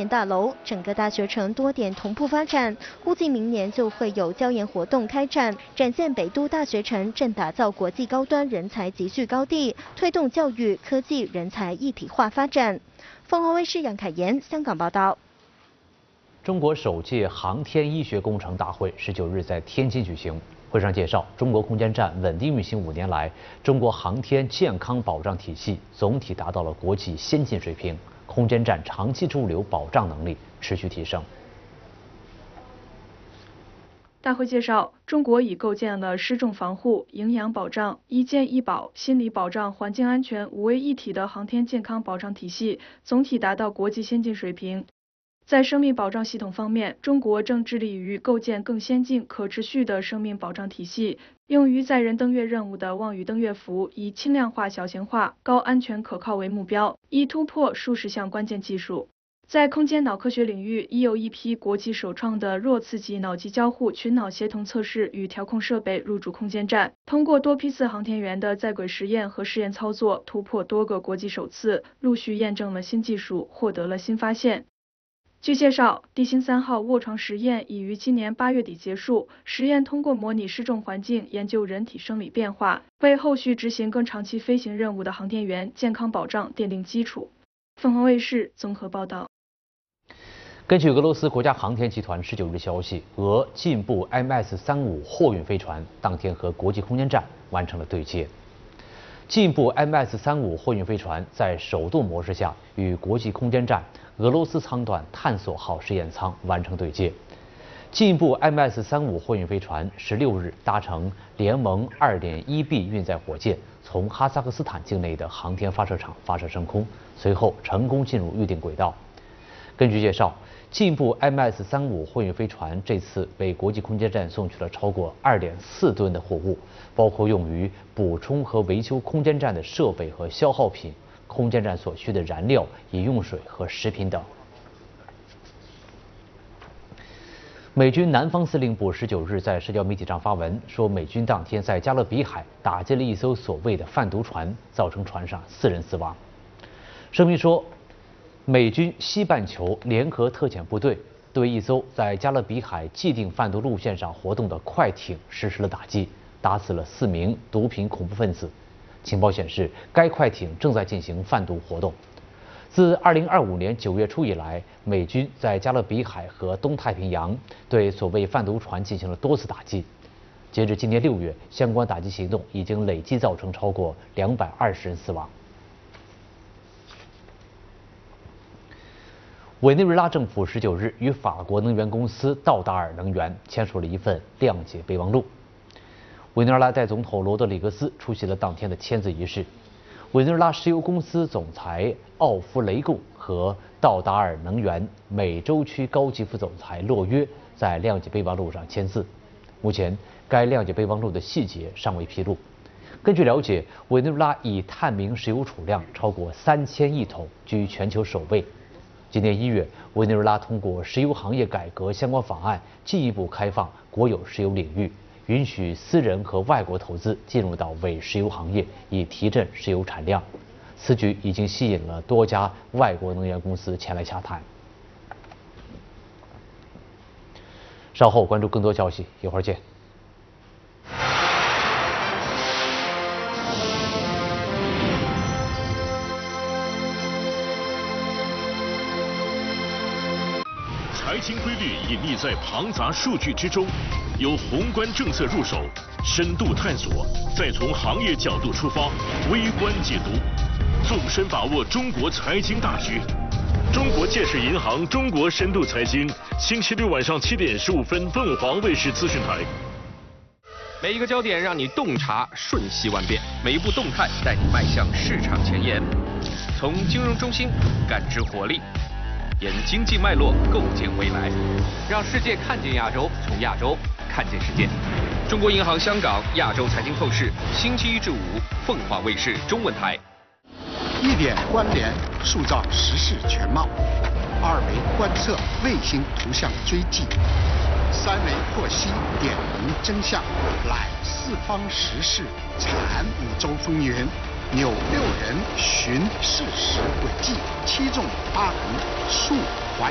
大楼，整个大学城多点同步发展，估计明年就会有教研活动开展，展现北都大学城正打造国际高端人才集聚高地，推动教育、科技、人才一体化发展。凤凰卫视杨凯妍香港报道。 中国首届航天医学工程大会19日在天津举行。会上介绍，中国空间站稳定运行5年来，中国航天健康保障体系总体达到了国际先进水平，空间站长期驻留保障能力持续提升。 大会介绍，中国已构建了失重防护、营养保障、医健医保、心理保障、环境安全5位一体的航天健康保障体系，总体达到国际先进水平。在生命保障系统方面，中国正致力于构建更先进、可持续的生命保障体系。用于载人登月任务的望宇登月服以轻量化、小型化、高安全可靠为目标，已突破数十项关键技术。在空间脑科学领域，已有一批国际首创的弱刺激脑机交互群脑协同测试与调控设备入驻空间站，通过多批次航天员的在轨实验和试验操作，突破多个国际首次，陆续验证了新技术，获得了新发现。据介绍，地星3号卧床实验已于今年8月底结束。实验通过模拟失重环境，研究人体生理变化，为后续执行更长期飞行任务的航天员健康保障奠定基础。凤凰卫视综合报道。 根据俄罗斯国家航天集团19日消息，俄进步 MS-35货运飞船当天和国际空间站完成了对接。进步 MS-35货运飞船在手动模式下与国际空间站俄罗斯舱段探索号试验舱完成对接。进步 MS-35货运飞船16日搭乘联盟 2.1B 运载火箭，从哈萨克斯坦境内的航天发射场发射升空，随后成功进入预定轨道。根据介绍，进步 MS-35货运飞船这次为国际空间站送去了超过2.4吨的货物，包括用于补充和维修空间站的设备和消耗品、空间站所需的燃料、饮用水和食品等。美军南方司令部19日在社交媒体上发文说，美军当天在加勒比海打击了一艘所谓的贩毒船，造成船上4人死亡。声明说，美军西半球联合特遣部队对一艘在加勒比海既定贩毒路线上活动的快艇实施了打击，打死了4名毒品恐怖分子。情报显示，该快艇正在进行贩毒活动。自2025年9月初以来，美军在加勒比海和东太平洋对所谓贩毒船进行了多次打击。截至今年6月，相关打击行动已经累计造成超过220人死亡。委内瑞拉政府19日与法国能源公司道达尔能源签署了一份谅解备忘录。委内瑞拉代总统罗德里格斯出席了当天的签字仪式。委内瑞拉石油公司总裁奥夫雷贡和道达尔能源美洲区高级副总裁洛约在谅解备忘录上签字。目前，该谅解备忘录的细节尚未披露。根据了解，委内瑞拉以探明石油储量超过3000亿桶，居全球首位。今年1月，委内瑞拉通过石油行业改革相关法案，进一步开放国有石油领域，允许私人和外国投资进入到伪石油行业，以提振石油产量。此举已经吸引了多家外国能源公司前来洽谈。稍后关注更多消息，一会儿见。 财经规律隐匿在庞杂数据之中，由宏观政策入手，深度探索，再从行业角度出发，微观解读，纵深把握中国财经大局。中国建设银行中国深度财经，星期6晚上7点15分，凤凰卫视资讯台。 每一个焦点让你洞察瞬息万变，每一步动态带你迈向市场前沿，从金融中心感知活力。沿经济脉络构建未来，让世界看见亚洲，从亚洲看见世界。中国银行香港亚洲财经透视，星期1至5，凤凰卫视中文台。 1点关联，塑造时事全貌；2维观测，卫星图像追迹；3维获悉，点明真相，揽四方时事，产5洲风云。纽6人寻事实轨迹，7纵8横，述